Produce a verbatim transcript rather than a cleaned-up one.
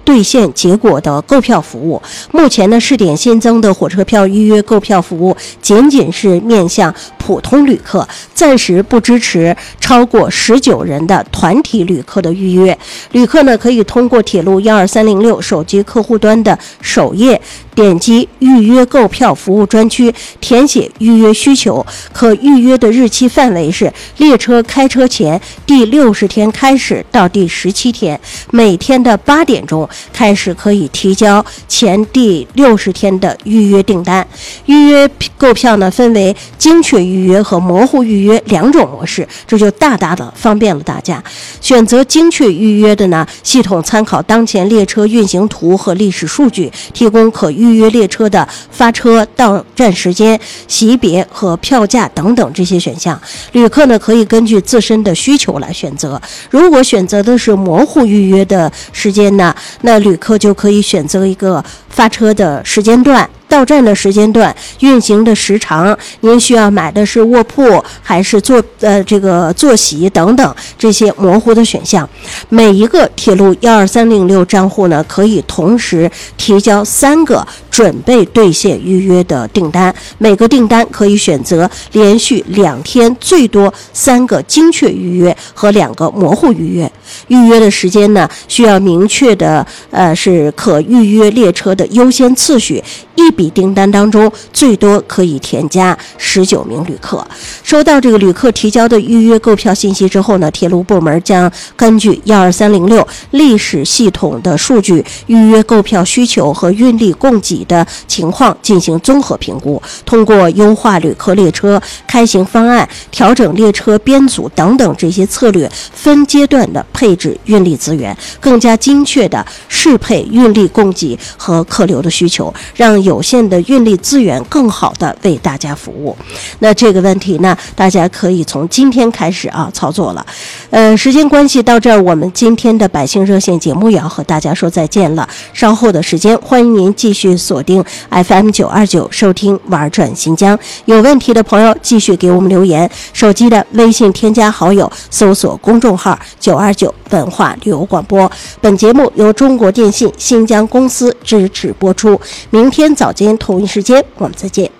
兑现结果的购票服务。目前呢，试点新增的火车票预约购票服务仅仅是面向普通旅客，暂时不支持超过十九人的团体旅客的预约。旅客呢，可以通过铁路一二三零六手机客户端的首页点击预约购票服务专区，填写预约需求，可预约的日期范围是列车开车前第六十天开始到第十七天，每天的八点钟开始可以提交前第六十天的预约订单。预约购票呢，分为精确预约和模糊预约两种模式，这就大大的方便了大家。选择精确预约的呢，系统参考当前列车运行图和历史数据，提供可预约列车的发车、到站时间、席别和票价等等这些选项。旅客呢，可以根据自身的需求来选择。如果选择的是模糊预约的时间呢，那旅客就可以选择一个发车的时间段、到站的时间段、运行的时长，您需要买的是卧铺还是坐呃这个坐席等等这些模糊的选项。每一个铁路一二三零六账户呢，可以同时提交三个准备兑现预约的订单，每个订单可以选择连续两天最多三个精确预约和两个模糊预约。预约的时间呢，需要明确的呃是可预约列车的优先次序。一笔订单当中最多可以添加十九名旅客。收到这个旅客提交的预约购票信息之后呢，铁路部门将根据一二三零六历史系统的数据、预约购票需求和运力供给的情况进行综合评估，通过优化旅客列车开行方案、调整列车编组等等这些策略，分阶段的配置运力资源，更加精确的适配运力供给和客流的需求，让有限的运力资源更好的为大家服务。那这个问题呢，大家可以从今天开始啊操作了。呃，时间关系到这儿，我们今天的百姓热线节目也要和大家说再见了。稍后的时间，欢迎您继续锁定 F M 九二九收听玩转新疆。有问题的朋友继续给我们留言，手机的微信添加好友，搜索公众号九二九文化旅游广播。本节目由中国电信新疆公司支持播出。明天早间同一时间我们再见。